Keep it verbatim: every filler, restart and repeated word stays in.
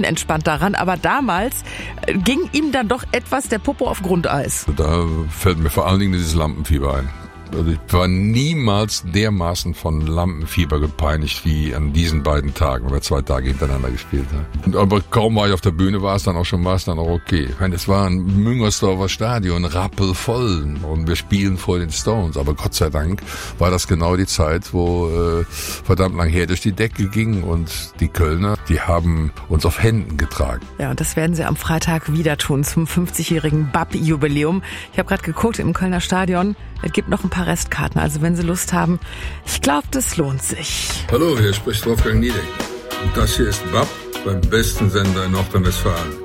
tiefenentspannt daran, aber damals ging ihm dann doch etwas der Popo auf Grundeis. Da fällt mir vor allen Dingen dieses Lampenfieber ein. Also ich war niemals dermaßen von Lampenfieber gepeinigt wie an diesen beiden Tagen, weil wir zwei Tage hintereinander gespielt haben. Aber kaum war ich auf der Bühne, war es dann auch schon, war es dann auch okay. Ich meine, es war ein Müngersdorfer Stadion, rappelvoll und wir spielen vor den Stones. Aber Gott sei Dank war das genau die Zeit, wo äh, verdammt lang her durch die Decke ging und die Kölner, die haben uns auf Händen getragen. Ja, und das werden sie am Freitag wieder tun zum fünfzigjährigen B A P-Jubiläum. Ich habe gerade geguckt im Kölner Stadion, es gibt noch ein paar Restkarten, also wenn Sie Lust haben, ich glaube, das lohnt sich. Hallo, hier spricht Wolfgang Niedeck. Und das hier ist B A P beim besten Sender in Nordrhein-Westfalen.